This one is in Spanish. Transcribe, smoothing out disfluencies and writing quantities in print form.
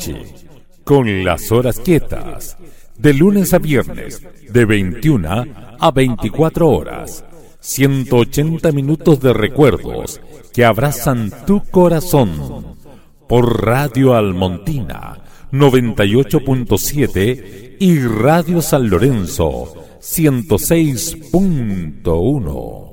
noche, con las horas quietas, de lunes a viernes, de 21 a 24 horas. 180 minutos de recuerdos que abrazan tu corazón. Por Radio Almontina 98.7 y Radio San Lorenzo 106.1.